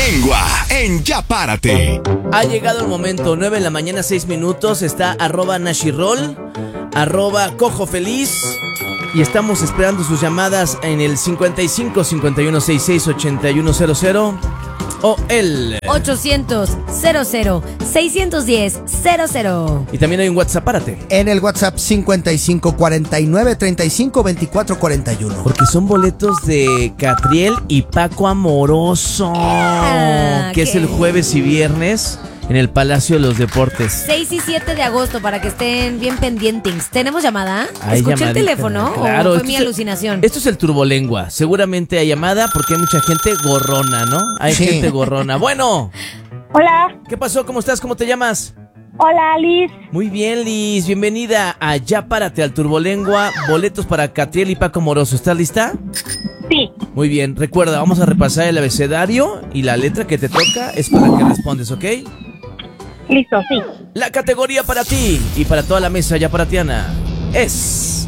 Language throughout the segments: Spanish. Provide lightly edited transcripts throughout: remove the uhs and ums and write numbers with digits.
Turbolengua en Ya Párate. Ha llegado el momento, 9 de la mañana, 6 minutos. Está @Nashirol, @Cojo Feliz. Y estamos esperando sus llamadas en el 55 51 66 8100 o el 800 00 610 00. Y también hay un WhatsApp, párate. En el WhatsApp 55 49 35 24 41. Porque son boletos de Catriel y Paco Amoroso, que es el jueves y viernes en el Palacio de los Deportes. 6 y 7 de agosto para que estén bien pendientes. ¿Tenemos llamada? Hay ¿Escuché llamadita. el teléfono Claro, o fue esto mi es- alucinación? Esto es el Turbolengua. Seguramente hay llamada porque hay mucha gente gorrona, ¿no? Hay Sí. gente gorrona. Bueno, Hola, ¿qué pasó? ¿Cómo estás? ¿Cómo te llamas? hola Liz. Muy bien, Liz. Bienvenida a Ya Párate al Turbolengua. Boletos para Catriel y Paco Amoroso. ¿Estás lista? Sí, Muy bien. Recuerda, vamos a repasar el abecedario y la letra que te toca es para que respondes, ¿ok? listo, sí. La categoría para ti y para toda la mesa ya Paratiana es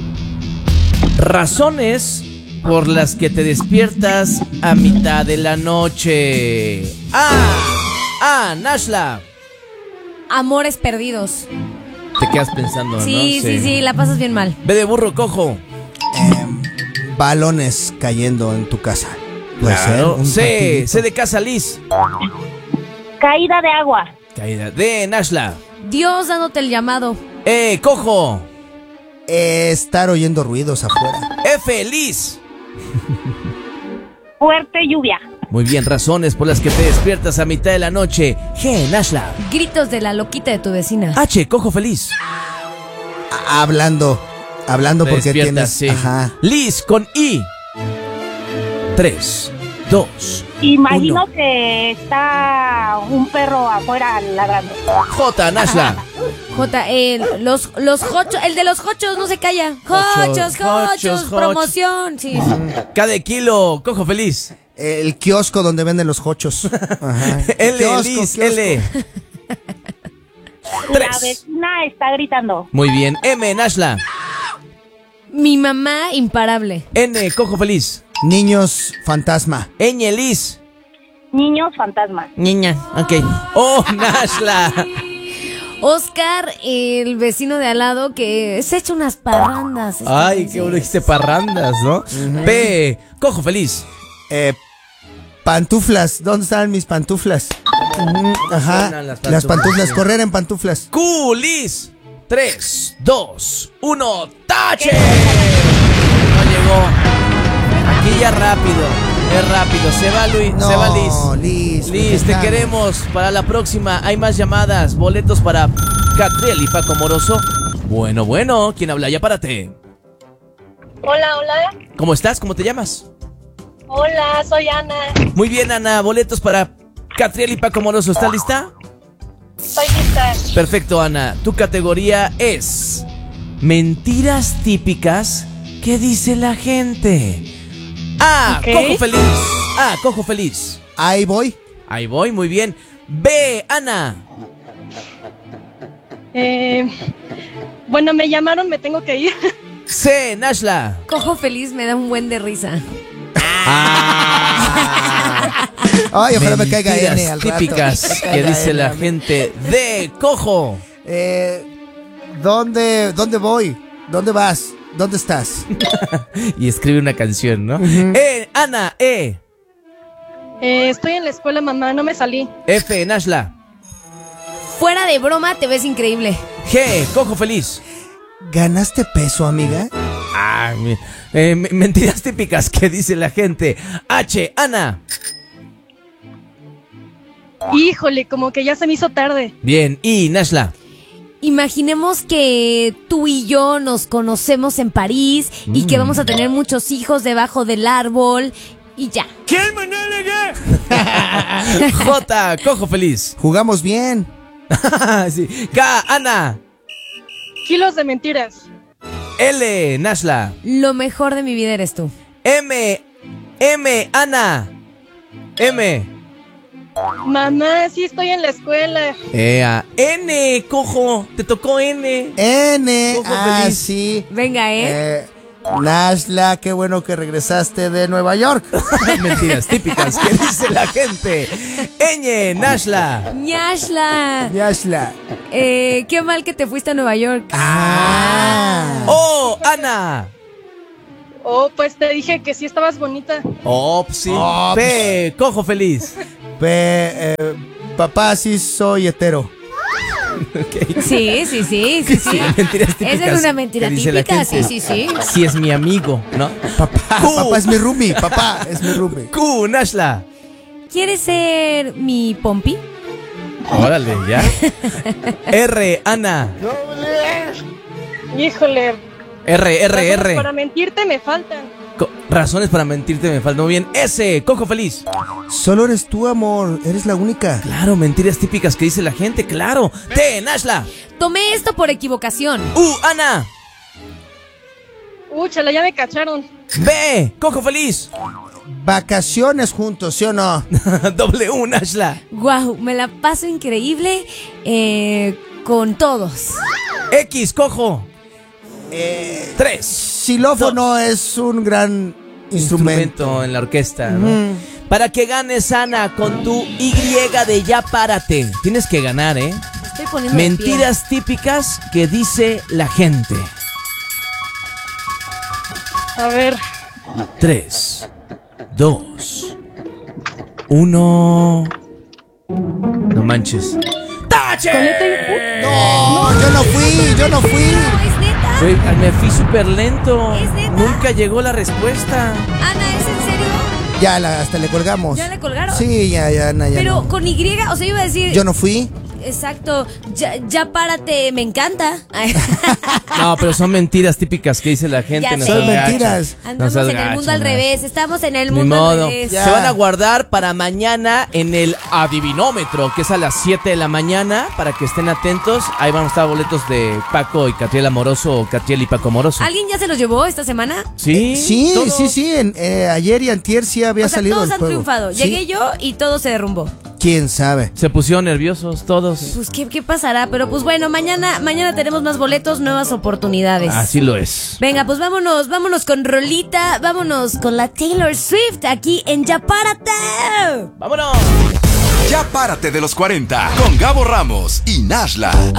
razones por las que te despiertas a mitad de la noche. Nashla. Amores perdidos. Te quedas pensando, Sí, ¿no? sí, la pasas bien mal. B de burro, Cojo. Balones cayendo en tu casa. Puede ser Claro. un C partidito. de casa, Liz. Caída de agua. Caída. D, Nashla. Dios dándote el llamado. Cojo. Estar oyendo ruidos afuera. F, Liz. Fuerte lluvia. Muy bien, razones por las que te despiertas a mitad de la noche. G, Nashla. Gritos de la loquita de tu vecina. H, Cojo Feliz. Hablando Te porque despiertas, tienes. sí. Ajá. Liz con I. 3, 2, Imagino 1. que está un perro afuera ladrando. J, Nashla. J, los jochos, el de los jochos no se calla. Jochos, Jochos, promoción. Sí. K de kilo, Cojo Feliz. El kiosco donde venden los jochos. Ajá. L, Kiosco, Liz, kiosco. L. La 3. vecina está gritando. Muy bien. M, Nashla. Mi mamá imparable. N, Cojo Feliz. Niños fantasma. Ñ, Liz. Niños fantasma. Niña, ok. O, Nashla. Oscar, el vecino de al lado que se echa unas parrandas. Ay, qué bueno dijiste parrandas, ¿no? P, Cojo Feliz. Pantuflas. ¿Dónde están mis pantuflas? Ajá. Suenan las Las pantuflas. pantuflas. Correr en pantuflas. Q, Liz. 3, 2, 1, ¡tache! No llegó. Aquí ya rápido. Es rápido. Se va Luis. No, Se va Liz. Liz. Liz, te déjame. queremos. Para la próxima hay más llamadas. Boletos para Catriel y Paco Amoroso. Bueno. ¿Quién habla? Ya párate. Hola, hola. ¿Cómo estás? ¿Cómo te llamas? Hola, soy Ana. Muy bien, Ana. Boletos para Catriel y Paco Amoroso. ¿Estás lista? Soy lista. Perfecto, Ana. Tu categoría es mentiras típicas que dice la gente. A, Ok. Cojo Feliz. A, Cojo Feliz. Ahí voy. Ahí voy, muy bien. B, Ana. Bueno, me llamaron, me tengo que ir. C, Nashla. Cojo Feliz me da un buen de risa. Ay, ojalá me caiga Mentiras N al rato. típicas Me que caiga dice N la a mí. gente. D, Cojo. ¿Dónde voy? ¿Dónde vas? ¿Dónde estás? Y escribe una canción, ¿no? Ana, E. Estoy en la escuela, mamá, no me salí. F, Nashla. Fuera de broma, te ves increíble. G, Cojo Feliz. ¿Ganaste peso, amiga? Mentiras típicas que dice la gente. H, Ana. Híjole, como que ya se me hizo tarde. Bien, I, Nashla. Imaginemos que tú y yo nos conocemos en París y que vamos a tener muchos hijos debajo del árbol y ya. J, Cojo Feliz. Jugamos bien. Sí. K, Ana. Kilos de mentiras. L, Nashla. Lo mejor de mi vida eres tú. M, Ana. M. Mamá, sí estoy en la escuela. N, Cojo. Te tocó N. N. Cojo Ah, feliz. sí. Venga, Nashla, qué bueno que regresaste de Nueva York. Mentiras típicas que dice la gente. Eñe, Nashla. Ñashla. Nashla. Qué mal que te fuiste a Nueva York. Oh, Ana. Oh, pues te dije que sí estabas bonita. Oh, sí. Oh, P, cojo feliz. Papá, sí soy hetero. Sí. Sí, mentiras típicas. Esa es una mentira que dice la típica, gente. sí. Sí es mi amigo, ¿no? Papá es mi roomie. Papá es mi roomie. Q, Nashla. ¿Quieres ser mi pompi? Órale, ¿ya? R, Ana. Híjole. R. Para mentirte me faltan. Razones para mentirte me faltan. Muy bien. S, cojo feliz. Solo eres tú, amor. Eres la única. Claro, mentiras típicas que dice la gente, claro. T, Nashla. Tomé esto por equivocación. Ana. Chala, ya me cacharon. B, cojo feliz. Vacaciones juntos, ¿sí o no? W, Nashla. Guau, me la paso increíble con todos. X, cojo. 3. Xilófono es un gran instrumento. En la orquesta, ¿no? Para que ganes, Ana, con tu Y de ya párate. Tienes que ganar, ¿eh? Estoy poniendo de pie. Mentiras típicas que dice la gente. A ver. 3, 2, 1. No manches. ¡Tache! No, yo no fui. No, es neta. Güey, me fui súper lento. ¿Es neta? Nunca llegó la respuesta. Ana, ¿es en serio? Ya, hasta le colgamos. ¿Ya le colgaron? Sí, ya, Ana, ya. Pero no. con Y, o sea, iba a decir... Yo no fui. Exacto, ya párate, me encanta. No, pero son mentiras típicas que dice la gente. Ya no sé. seas Son gacha. mentiras. No Andamos seas en el gacha, mundo al Nash. revés, estamos en el Ni mundo modo. al revés. Ya. Se van a guardar para mañana en el adivinómetro, que es a las 7 de la mañana, para que estén atentos. Ahí van a estar boletos de Paco y Catriel Amoroso o Catriel y Paco Amoroso. ¿Alguien ya se los llevó esta semana? Sí, Sí. todos. Ayer y antier sí había O sea, salido todos el han juego. triunfado. Sí. Llegué yo y todo se derrumbó. ¿Quién sabe? Se pusieron nerviosos todos. Pues, ¿qué pasará? Pero pues bueno, mañana tenemos más boletos, nuevas oportunidades. Así lo es. Venga, pues vámonos con Rolita, vámonos con la Taylor Swift aquí en Ya Párate. ¡Vámonos! Ya párate de los 40 con Gabo Ramos y Nashla.